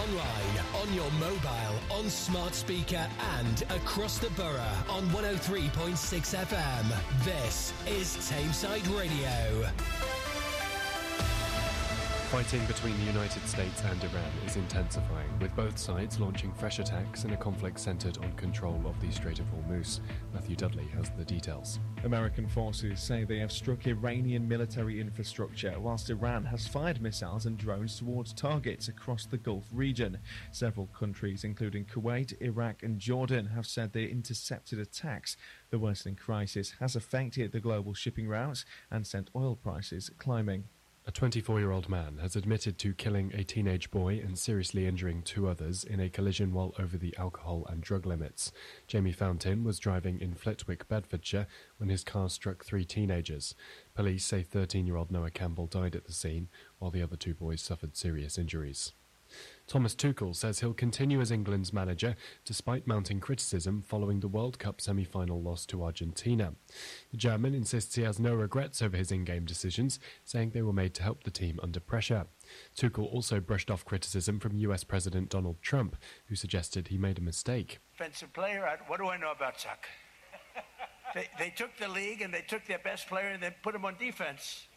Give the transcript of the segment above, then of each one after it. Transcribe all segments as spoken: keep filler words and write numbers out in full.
online, on your mobile, on smart speaker and across the borough on one oh three point six F M. This is Tameside Radio. Fighting between the United States and Iran is intensifying, with both sides launching fresh attacks in a conflict centred on control of the Strait of Hormuz. Matthew Dudley has the details. American forces say they have struck Iranian military infrastructure, whilst Iran has fired missiles and drones towards targets across the Gulf region. Several countries, including Kuwait, Iraq and Jordan, have said they intercepted attacks. The worsening crisis has affected the global shipping routes and sent oil prices climbing. A twenty-four-year-old man has admitted to killing a teenage boy and seriously injuring two others in a collision while over the alcohol and drug limits. Jamie Fountain was driving in Flitwick, Bedfordshire, when his car struck three teenagers. Police say thirteen-year-old Noah Campbell died at the scene, while the other two boys suffered serious injuries. Thomas Tuchel says he'll continue as England's manager despite mounting criticism following the World Cup semi-final loss to Argentina. The German insists he has no regrets over his in-game decisions, saying they were made to help the team under pressure. Tuchel also brushed off criticism from U S President Donald Trump, who suggested he made a mistake. Offensive player, what do I know about soccer? they, they took the league and they took their best player and they put him on defense.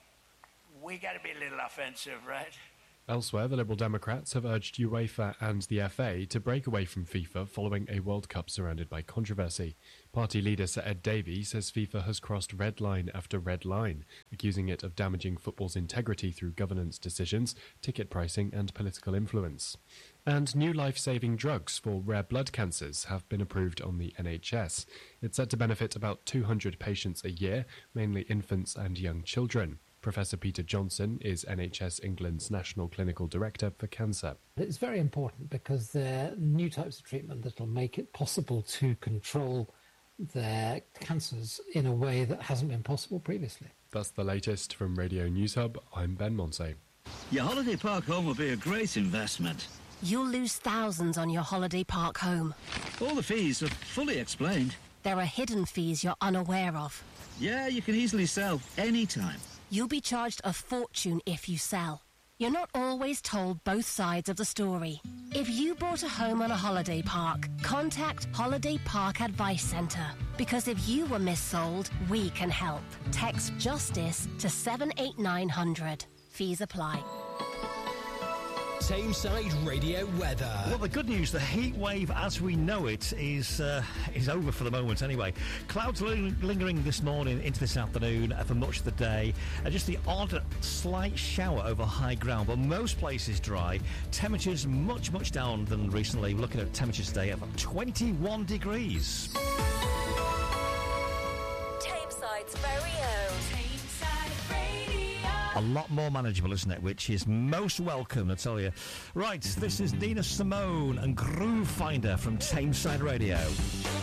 We got to be a little offensive, right? Elsewhere, the Liberal Democrats have urged UEFA and the F A to break away from FIFA following a World Cup surrounded by controversy. Party leader Sir Ed Davey says FIFA has crossed red line after red line, accusing it of damaging football's integrity through governance decisions, ticket pricing and political influence. And new life-saving drugs for rare blood cancers have been approved on the N H S. It's set to benefit about two hundred patients a year, mainly infants and young children. Professor Peter Johnson is N H S England's National Clinical Director for Cancer. It's very important because there are new types of treatment that will make it possible to control their cancers in a way that hasn't been possible previously. That's the latest from Radio News Hub. I'm Ben Monsey. Your holiday park home will be a great investment. You'll lose thousands on your holiday park home. All the fees are fully explained. There are hidden fees you're unaware of. Yeah, you can easily sell any time. You'll be charged a fortune if you sell. You're not always told both sides of the story. If you bought a home on a holiday park, contact Holiday Park Advice Centre. Because if you were missold, we can help. Text JUSTICE to seven eight nine hundred. Fees apply. Tameside Radio weather. Well, the good news, the heat wave as we know it is uh, is over for the moment anyway. Clouds ling- lingering this morning into this afternoon uh, for much of the day. Uh, just the odd slight shower over high ground, but most places dry. Temperatures much, much down than recently. We're looking at temperatures today of twenty-one degrees. Tameside's very own. Tameside Radio. A lot more manageable, isn't it? Which is most welcome, I tell you. Right, this is Nina Simone and Groove Finder from Tameside Radio.